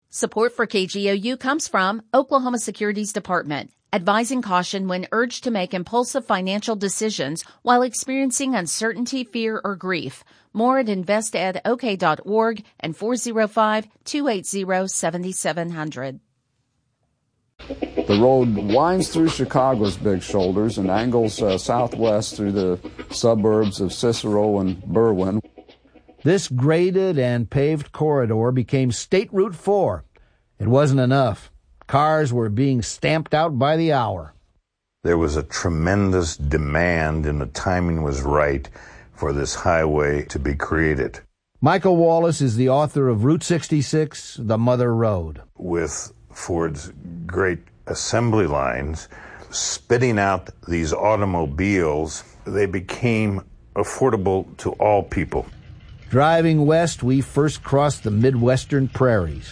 Support for KGOU comes from Oklahoma Securities Department, advising caution when urged to make impulsive financial decisions while experiencing uncertainty, fear, or grief. More at investedok.org and 405-280-7700. The road winds through Chicago's big shoulders and angles southwest through the suburbs of Cicero and Berwyn. This graded and paved corridor became State Route 4. It wasn't enough. Cars were being stamped out by the hour. There was a tremendous demand, and the timing was right for this highway to be created. Michael Wallace is the author of Route 66, The Mother Road. With Ford's great assembly lines spitting out these automobiles, they became affordable to all people. Driving west, we first crossed the Midwestern prairies.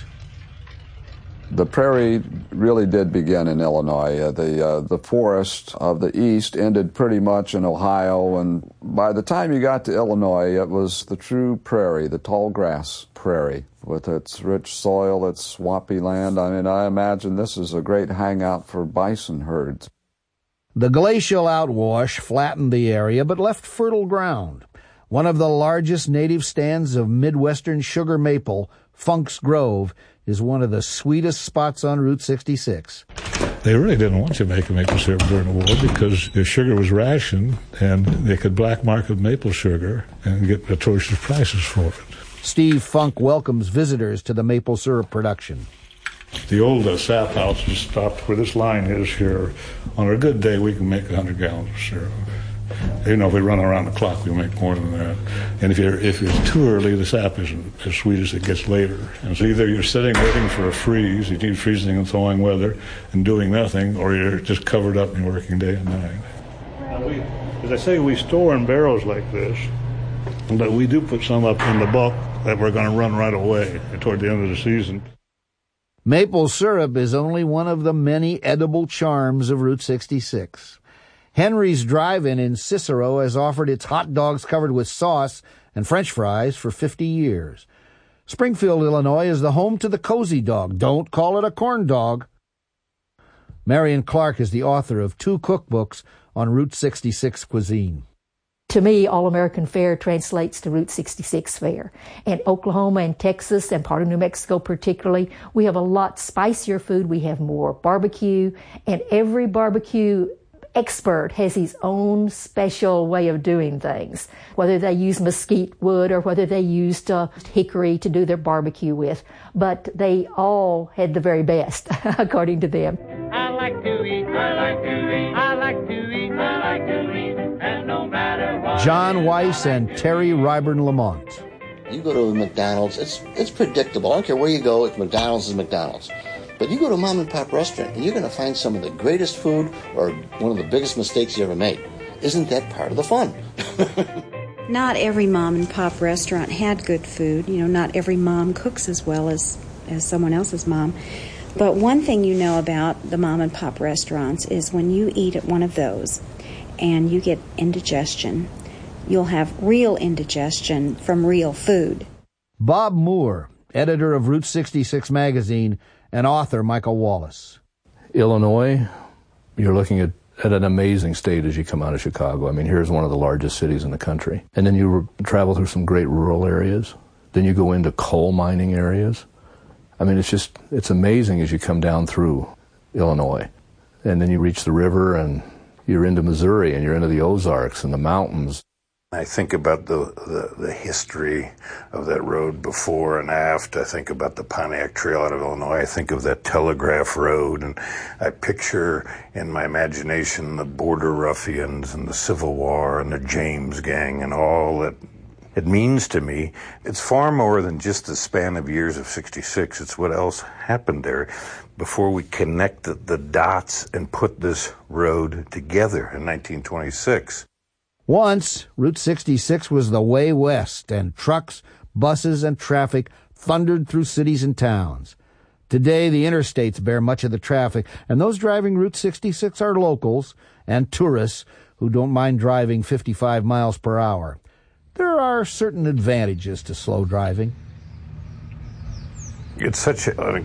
The prairie really did begin in Illinois. The forest of the east ended pretty much in Ohio, and by the time you got to Illinois, it was the true prairie, the tall grass prairie, with its rich soil, its swampy land. I mean, I imagine this is a great hangout for bison herds. The glacial outwash flattened the area, but left fertile ground. One of the largest native stands of Midwestern sugar maple, Funk's Grove, is one of the sweetest spots on Route 66. They really didn't want you making maple syrup during the war because the sugar was rationed and they could black market maple sugar and get atrocious prices for it. Steve Funk welcomes visitors to the maple syrup production. The old sap house is stopped where this line is here. On a good day, we can make 100 gallons of syrup. You know, if we run around the clock, we make more than that. And if it's too early, the sap isn't as sweet as it gets later. And so either you're sitting waiting for a freeze, you need freezing and thawing weather, and doing nothing, or you're just covered up and working day and night. As I say, we store in barrels like this, but we do put some up in the bulk that we're going to run right away toward the end of the season. Maple syrup is only one of the many edible charms of Route 66. Henry's Drive-In in Cicero has offered its hot dogs covered with sauce and French fries for 50 years. Springfield, Illinois is the home to the Cozy Dog. Don't call it a corn dog. Marion Clark is the author of 2 cookbooks on Route 66 cuisine. To me, All-American Fare translates to Route 66 fare. And Oklahoma and Texas and part of New Mexico particularly, we have a lot spicier food. We have more barbecue, and every barbecue expert has his own special way of doing things, whether they use mesquite wood or whether they used hickory to do their barbecue with. But they all had the very best, according to them. I like to eat, I like to eat, I like to eat, I like to eat, and no matter what. John Weiss and Terry Ryburn Lamont. You go to a McDonald's, it's predictable. I don't care where you go, it's McDonald's is McDonald's. But you go to a mom and pop restaurant and you're going to find some of the greatest food or one of the biggest mistakes you ever made. Isn't that part of the fun? Not every mom and pop restaurant had good food. You know, not every mom cooks as well as someone else's mom. But one thing you know about the mom and pop restaurants is when you eat at one of those and you get indigestion, you'll have real indigestion from real food. Bob Moore, editor of Route 66 magazine, and author Michael Wallace. Illinois, you're looking at an amazing state as you come out of Chicago. I mean, here's one of the largest cities in the country. And then you travel through some great rural areas. Then you go into coal mining areas. I mean, it's amazing as you come down through Illinois. And then you reach the river and you're into Missouri and you're into the Ozarks and the mountains. I think about the history of that road before and after. I think about the Pontiac Trail out of Illinois. I think of that Telegraph Road, and I picture in my imagination the border ruffians and the Civil War and the James Gang and all that it means to me. It's far more than just the span of years of 66. It's what else happened there before we connected the dots and put this road together in 1926. Once, Route 66 was the way west, and trucks, buses, and traffic thundered through cities and towns. Today, the interstates bear much of the traffic, and those driving Route 66 are locals and tourists who don't mind driving 55 miles per hour. There are certain advantages to slow driving. It's such an